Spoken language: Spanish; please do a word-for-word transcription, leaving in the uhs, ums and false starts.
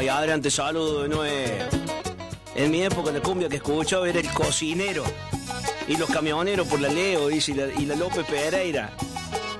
Ay, Adrián, te saludo de nuevo. En mi época la cumbia que escuchaba era el cocinero. Y los camioneros por la Leo, dice, y la, y la López Pereira.